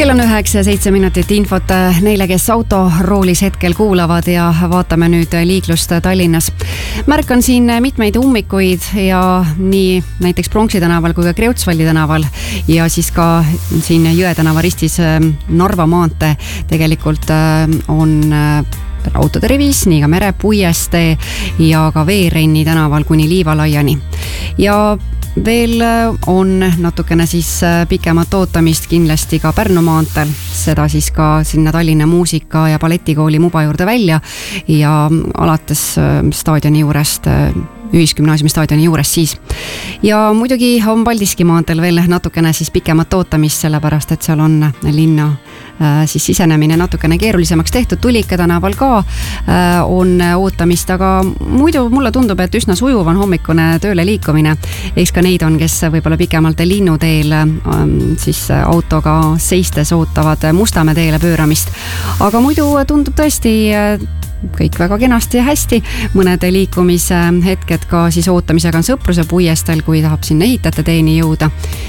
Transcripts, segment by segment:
Kell on 9:07 infot neile, kes autoroolis hetkel kuulavad ja vaatame nüüd liiklust Tallinnas. Märkan siin mitmeid ummikuid ja nii näiteks Pronksi tänaval kui ka Kreutzwaldi tänaval ja siis ka siin Jõe tänava ristis Narva maantee tegelikult on autode rivis, nii ka Merepuiestee ja ka Veerenni tänaval kuni Liivalaiani. Ja veel on natukene siis pikemat ootamist kindlasti ka Pärnu maanteel, seda siis ka sinna Tallinna muusika- ja balletikooli Muba juurde välja ja alates staadioni juurest, Ühisgümnaasiumi staadioni juures siis. Ja muidugi on Paldiski maanteel veel natukene siis pikemat ootamist, sellepärast et seal on linna siis sisenemine natukene keerulisemaks tehtud. Tulike tänaval ka on ootamist, aga muidu mulle tundub, et üsna sujuv on hommikune tööle liikumine. Eks ka neid on, kes võib-olla pikemalt Linnuteel siis autoga seistes ootavad Mustamäe teele pööramist. Aga muidu tundub tõesti kõik väga kenasti ja hästi. Mõned liikumise hetked ka siis ootamisega on Sõpruse puiestel, kui tahab sinna ehitajate teeni jõuda.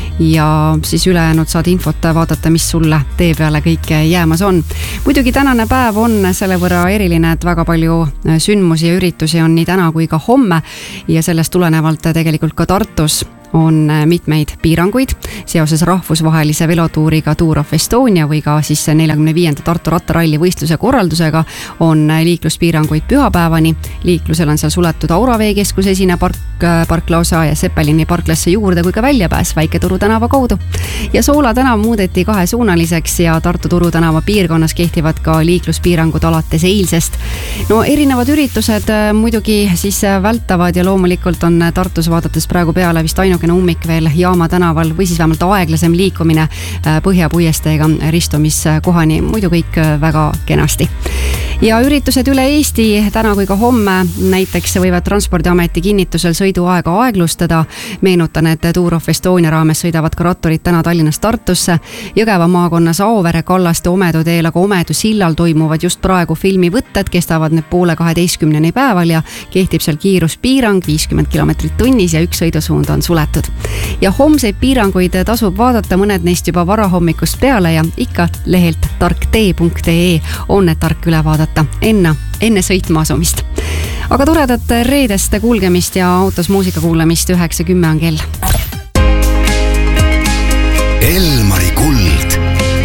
Ja siis ülejäänud saad infot vaadata, mis sulle tee peale kõik jäämas on. Muidugi tänane päev on selle võrra eriline, et väga palju sündmusi ja üritusi on nii täna kui ka homme ja sellest tulenevalt tegelikult ka Tartus on mitmeid piiranguid seoses rahvusvahelise velotuuriga Tour of Estonia või ka siis 45. Tartu rattaralli võistluse korraldusega on liikluspiiranguid pühapäevani. Liiklusel on seal suletud Auravee keskuse esine parklaosa ja Seppelini parklasse juurde kui ka väljapääs Väike-Turu tänava kaudu. Ja Soola tänav muudeti kahesuunaliseks ja Tartu Turu tänava piirkonnas kehtivad ka liikluspiirangud alates eilsest. No erinevad üritused muidugi siis vältavad ja loomulikult on Tartus vaadates praegu peale vist ainukene ummik veel Jaama tänaval või siis vähemalt aeglasem liikumine Põhjapuiesteega ristumiskohani, muidu kõik väga kenasti. Ja üritused üle Eesti täna kui ka homme näiteks võivad Transpordiameti kinnitusel sõiduaega aeglustada. Meenutan, et Tour of Estonia raames sõidavad ka ratturid täna Tallinnast Tartusse. Jõgeva maakonnas Auvere, Kallaste, Omedu teel, aga Omedu sillal toimuvad just praegu filmivõtted, kestavad need 11:30 päeval ja kehtib seal kiiruspiirang 50 kilomeetrit tunnis ja üks sõidusuund on suletud. Ja homseid piiranguid tasub vaadata, mõned neist juba varahommikust peale ja ikka lehelt tarktee.ee on need tark üle vaadata enne sõitma asumist. Aga toredat reedest kuulgemist ja autos muusika kuulamist. 9:10 on kell. Elmari Kuld.